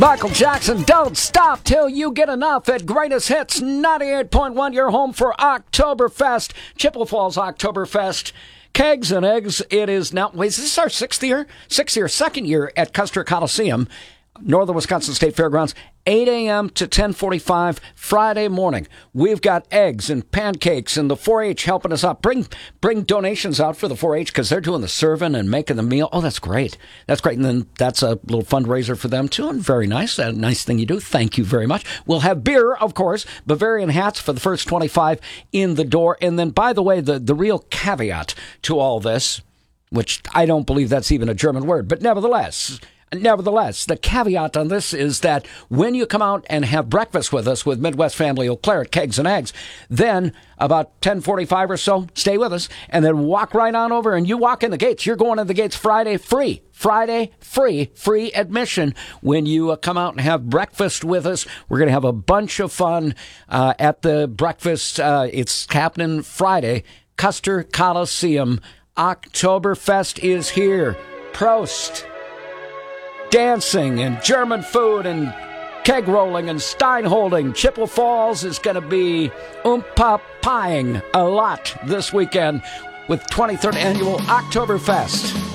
Michael Jackson, Don't Stop Till You Get Enough at Greatest Hits 98.1, your home for Oktoberfest, Chippewa Falls Oktoberfest. Kegs and Eggs, it is now, wait, is this our sixth year, second year at Custer Coliseum, Northern Wisconsin State Fairgrounds, 8 a.m. to 10:45 Friday morning. We've got eggs and pancakes and the 4-H helping us out. Bring donations out for the 4-H because they're doing the serving and making the meal. Oh, that's great. That's great. And then that's a little fundraiser for them, too. And very nice. A nice thing you do. Thank you very much. We'll have beer, of course, Bavarian hats for the first 25 in the door. And then, by the way, the real caveat to all this, which I don't believe that's even a German word, but nevertheless, the caveat on this is that when you come out and have breakfast with us with Midwest Family Eau Claire at Kegs and Eggs, then about 10:45 or so, stay with us, and then walk right on over, and you walk in the gates. You're going in the gates Friday free. Friday, free admission when you come out and have breakfast with us. We're going to have a bunch of fun at the breakfast. It's happening Friday, Custer Coliseum. Oktoberfest is here. Prost. Dancing and German food and keg rolling and stein holding. Chippewa Falls is going to be oompa-pieing a lot this weekend with 23rd Annual Oktoberfest.